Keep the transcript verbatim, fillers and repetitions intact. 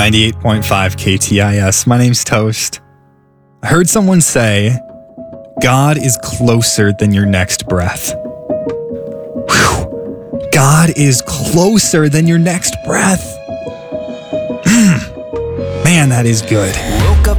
ninety-eight point five K T I S. My name's Toast. I heard someone say, God is closer than your next breath. Whew. God is closer than your next breath. Mm. Man, that is good. Woke up